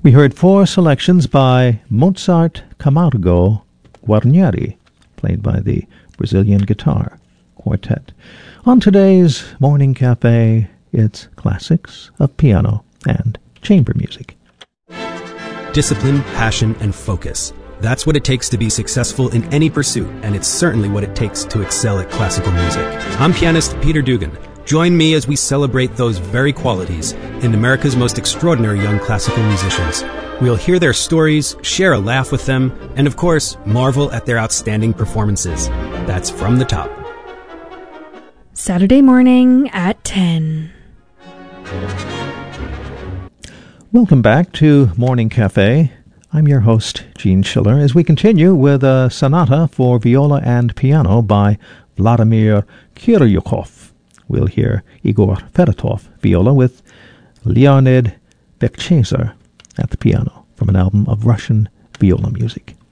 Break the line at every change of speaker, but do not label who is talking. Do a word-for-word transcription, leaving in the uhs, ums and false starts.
We heard four selections by Mozart Camargo Guarnieri, played by the Brazilian Guitar Quartet. On today's Morning Cafe, it's classics of piano and chamber music.
Discipline, passion, and focus. That's what it takes to be successful in any pursuit, and it's certainly what it takes to excel at classical music. I'm pianist Peter Dugan. Join me as we celebrate those very qualities in America's most extraordinary young classical musicians. We'll hear their stories, share a laugh with them, and of course, marvel at their outstanding performances. That's From the Top.
Saturday morning at ten.
Welcome back to Morning Cafe. I'm your host, Gene Schiller, as we continue with a sonata for viola and piano by Vladimir Kiryukov. We'll hear Igor Feratov viola with Leonid Bekchezer at the piano from an album of Russian viola music.